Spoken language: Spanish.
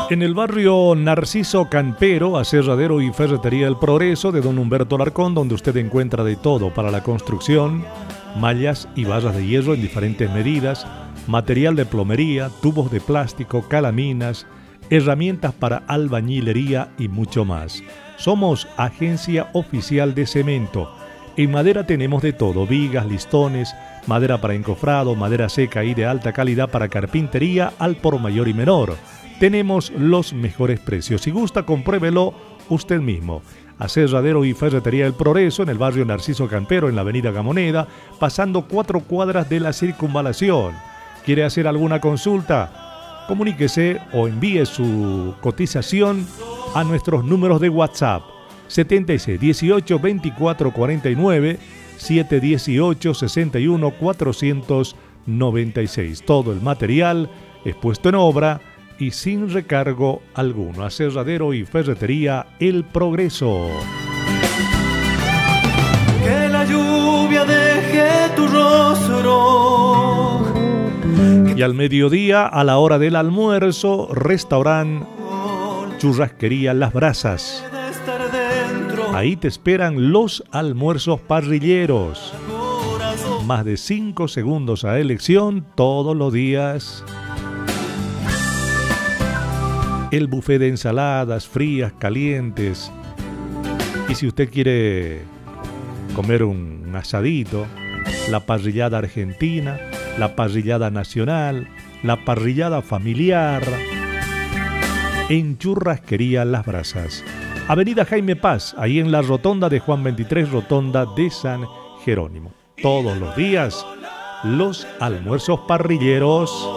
En el barrio Narciso Campero, aserradero y ferretería El Progreso de Don Humberto Alarcón, donde usted encuentra de todo para la construcción, mallas y barras de hierro en diferentes medidas, material de plomería, tubos de plástico, calaminas, herramientas para albañilería y mucho más. Somos agencia oficial de cemento. En madera tenemos de todo: vigas, listones, madera para encofrado, madera seca y de alta calidad para carpintería al por mayor y menor. Tenemos los mejores precios. Si gusta, compruébelo usted mismo. Aserradero y ferretería El Progreso en el barrio Narciso Campero, en la avenida Gamoneda, pasando 4 cuadras de la circunvalación. ¿Quiere hacer alguna consulta? Comuníquese o envíe su cotización a nuestros números de WhatsApp 76 18 24 49 718 61 496. Todo el material es puesto en obra y sin recargo alguno. Aserradero y ferretería El Progreso. Que la lluvia deje tu rostro. Y al mediodía, a la hora del almuerzo, restaurante Churrasquería Las Brasas. Ahí te esperan los almuerzos parrilleros. Más de 5 segundos a elección todos los días. El buffet de ensaladas frías, calientes. Y si usted quiere comer un asadito, la parrillada argentina, la parrillada nacional, la parrillada familiar. En Churrasquería Las Brasas. Avenida Jaime Paz, ahí en la rotonda de Juan 23, rotonda de San Jerónimo. Todos los días, los almuerzos parrilleros.